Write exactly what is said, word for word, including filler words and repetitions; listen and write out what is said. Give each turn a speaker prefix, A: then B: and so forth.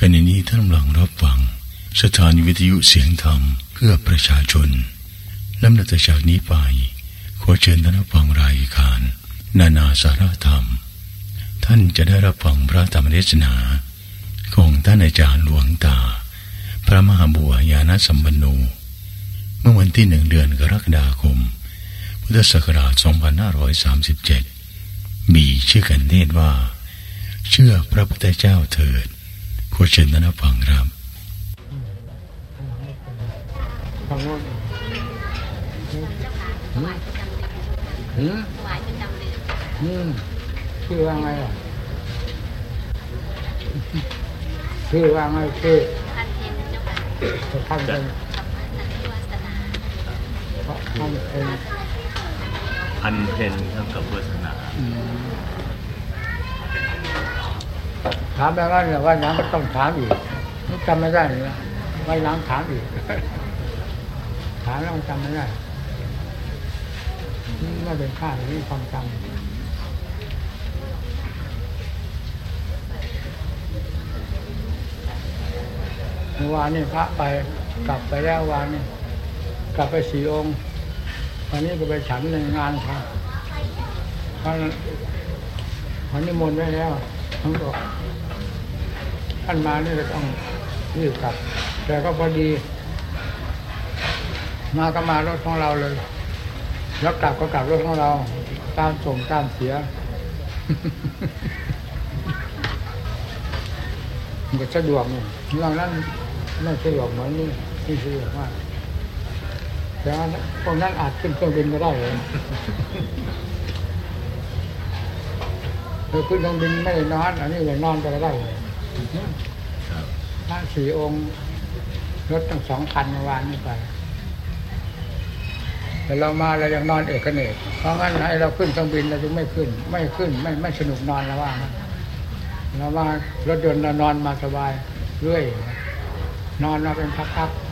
A: ขณะนี้ท่านกำลังรับฟังสถานีวิทยุเสียงธรรมเพื่อประชาชนลำดับจากนี้ไปขอเชิญท่านรับฟังรายการนานาสาระธรรมท่านจะได้รับฟังพระธรรมเทศนาของท่านอาจารย์หลวงตาพระมหาบัวยาณสัมปันโนเมื่อวันที่หนึ่งเดือนกรกฎาคมพุทธศักราชสองพันห้าร้อยสามสิบเจ็ดมีชื่อกันเทศว่าเชื่อพระพุทธเจ้าเถิดขอเชิญท่านรับฟังครับ
B: ฟังว่าถวายประจำเดือนถวายประจำเดือนอืมชื่อว่าไงอ่ะชื่อว่าไงชื่อท่านเพ็ญเจ้าค่ะท่านเพ็ญสันติวาสนาท่านเพ็ญ
C: พันเพ็ญเท่ากับวาสนา
B: ถามแบบนั้นเนี่ยว่าน้ำก็ต้องถามอีกจำไม่ได้เลยนะว่าน้ำถามอีกถามแล้วมันจำไม่ได้ไม่เป็นค่าหรือความจำเมื่อวานนี่พระไปกลับไปแล้ววานนี่กลับไปสี่องค์วันนี้ก็ไปฉันในงานครับท่านท่านนิมนต์ไว้แล้วท่านบอกท่านมานี่ก็ต้องรีบกลับแต่ก็พอดีมาก็มารถของเราเลยแล้วกลับก็กลับรถของเราตามส่งตามเสียมันก็สะดวกนี่เรื่องนั้นไม่สะดวกเหมือนนี่นี่สะดวกมากแต่ว่าพวกนั้นอาจขึ้นเครื่องบินก็ได้เลยคือขึ้นเครื่องบินไม่ได้นอนอันนี้เลยนอนก็ได้เลยพระสี่องค์รถตั้งสองคันเมื่อวานนี้ไปแต่เรามาเรายังนอนเอกเนกเพราะงั้นให้เราขึ้นเครื่องบินเราจึงไม่ขึ้นไม่ขึ้นไม่ไม่สนุกนอนแล้วว่าเราว่ารถยนต์เรานอนมาสบายเรื่อยนอนมาเป็นพักๆ